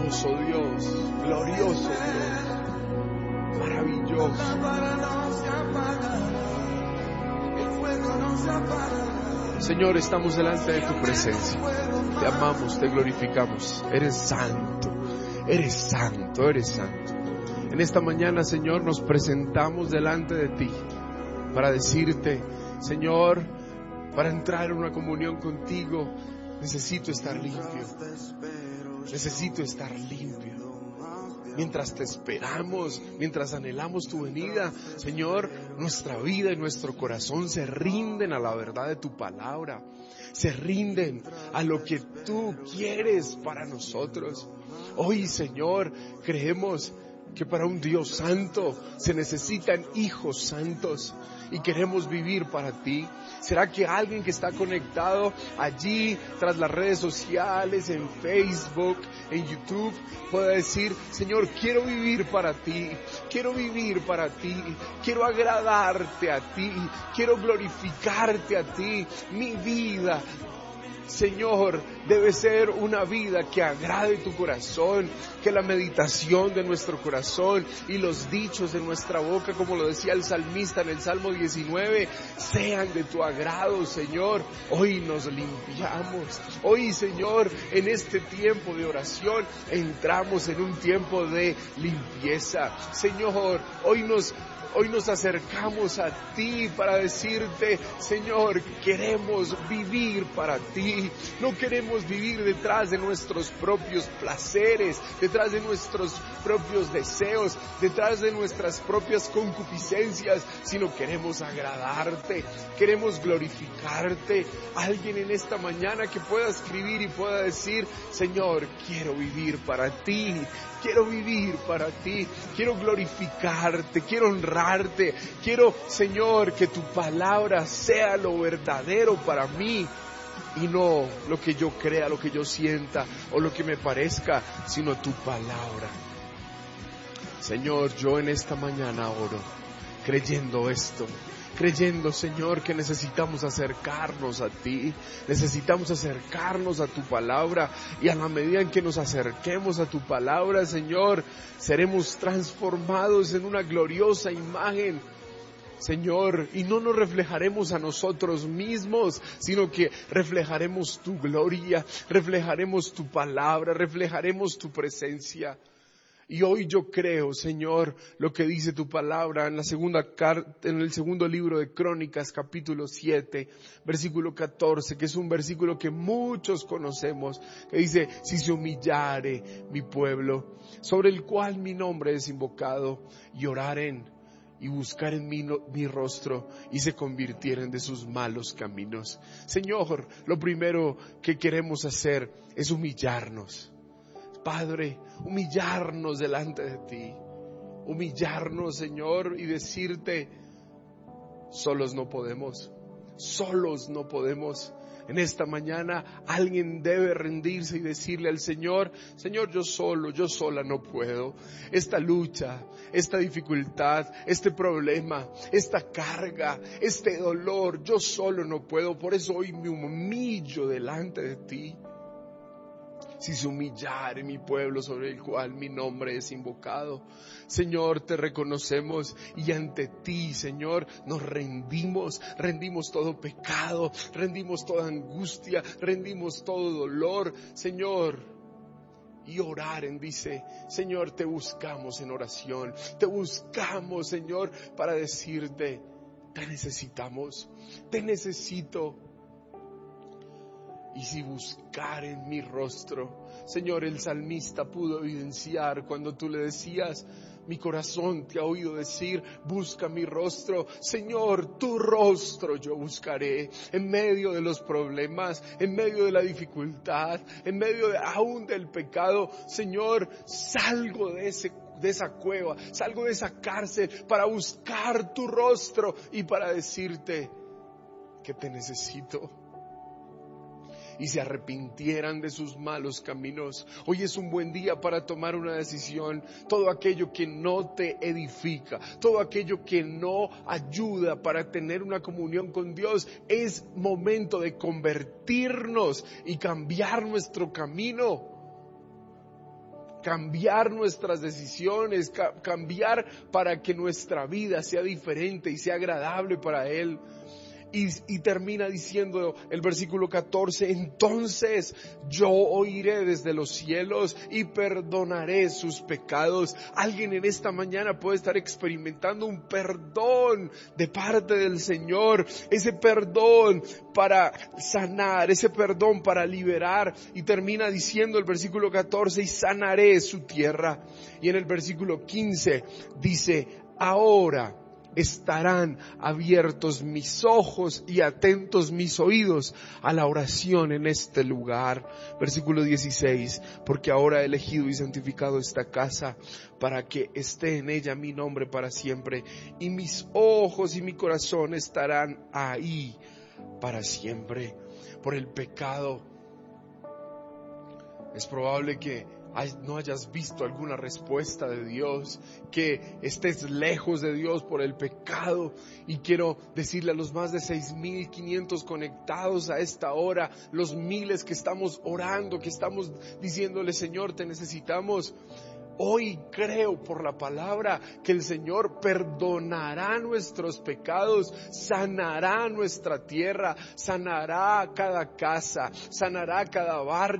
glorioso Dios, glorioso Dios, maravilloso. Señor, estamos delante de tu presencia. Te amamos, te glorificamos. Eres santo, eres santo, eres santo. En esta mañana, Señor, nos presentamos delante de ti para decirte, Señor, para entrar en una comunión contigo, necesito estar limpio. Necesito estar limpio. Mientras te esperamos, mientras anhelamos tu venida, Señor, nuestra vida y nuestro corazón se rinden a la verdad de tu palabra. Se rinden a lo que tú quieres para nosotros. Hoy, Señor, creemos que para un Dios santo se necesitan hijos santos y queremos vivir para ti. ¿Será que alguien que está conectado allí tras las redes sociales, en Facebook, en YouTube, pueda decir, Señor, quiero vivir para ti, quiero vivir para ti, quiero agradarte a ti, quiero glorificarte a ti, mi vida, Señor, debe ser una vida que agrade tu corazón, que la meditación de nuestro corazón y los dichos de nuestra boca, como lo decía el salmista en el Salmo 19, sean de tu agrado, Señor. Hoy nos limpiamos. Hoy, Señor, en este tiempo de oración, entramos en un tiempo de limpieza. Señor, hoy nos acercamos a ti para decirte, Señor, queremos vivir para ti. No queremos vivir detrás de nuestros propios placeres, detrás de nuestros propios deseos, detrás de nuestras propias concupiscencias, sino queremos agradarte, queremos glorificarte. Alguien en esta mañana que pueda escribir y pueda decir, Señor, quiero vivir para ti. Quiero vivir para ti, quiero glorificarte, quiero honrarte, quiero, Señor, que tu palabra sea lo verdadero para mí y no lo que yo crea, lo que yo sienta o lo que me parezca, sino tu palabra. Señor, yo en esta mañana oro, creyendo esto. Creyendo, Señor, que necesitamos acercarnos a ti, necesitamos acercarnos a tu palabra y a la medida en que nos acerquemos a tu palabra, Señor, seremos transformados en una gloriosa imagen, Señor, y no nos reflejaremos a nosotros mismos, sino que reflejaremos tu gloria, reflejaremos tu palabra, reflejaremos tu presencia. Y hoy yo creo, Señor, lo que dice tu palabra en en el segundo libro de Crónicas, capítulo 7, versículo 14, que es un versículo que muchos conocemos, que dice, si se humillare mi pueblo, sobre el cual mi nombre es invocado, y oraren y buscaren mi rostro y se convirtieren de sus malos caminos. Señor, lo primero que queremos hacer es humillarnos. Padre, humillarnos delante de ti, humillarnos, Señor, y decirte, solos no podemos. En esta mañana alguien debe rendirse y decirle al Señor, Señor, yo sola no puedo. Esta lucha, esta dificultad, este problema, esta carga, este dolor, yo solo no puedo. Por eso hoy me humillo delante de ti. Si se humillare mi pueblo sobre el cual mi nombre es invocado. Señor, te reconocemos y ante ti, Señor, nos rendimos todo pecado, rendimos toda angustia, rendimos todo dolor, Señor. Y oraren, dice, Señor, te buscamos en oración, te buscamos, Señor, para decirte, te necesitamos, te necesito. Y si buscaren mi rostro, Señor, el salmista pudo evidenciar cuando tú le decías, mi corazón te ha oído decir, busca mi rostro. Señor, tu rostro yo buscaré en medio de los problemas, en medio de la dificultad, en medio aún del pecado. Señor, salgo de esa cueva, salgo de esa cárcel para buscar tu rostro y para decirte que te necesito. Y se arrepintieran de sus malos caminos. Hoy es un buen día para tomar una decisión. Todo aquello que no te edifica, todo aquello que no ayuda para tener una comunión con Dios, es momento de convertirnos y cambiar nuestro camino. cambiar nuestras decisiones, cambiar para que nuestra vida sea diferente y sea agradable para Él. Y termina diciendo el versículo 14, entonces yo oiré desde los cielos y perdonaré sus pecados. Alguien en esta mañana puede estar experimentando un perdón de parte del Señor, ese perdón para sanar, ese perdón para liberar. Y termina diciendo el versículo 14, y sanaré su tierra. Y en el versículo 15 dice, ahora estarán abiertos mis ojos y atentos mis oídos a la oración en este lugar. Versículo 16, porque ahora he elegido y santificado esta casa para que esté en ella mi nombre para siempre, y mis ojos y mi corazón estarán ahí para siempre. Por el pecado, es probable que no hayas visto alguna respuesta de Dios, que estés lejos de Dios por el pecado. Y quiero decirle a los más de 6,500 conectados a esta hora, los miles que estamos orando, que estamos diciéndole, Señor, te necesitamos. Hoy creo por la palabra que el Señor perdonará nuestros pecados, sanará nuestra tierra, sanará cada casa, sanará cada barrio.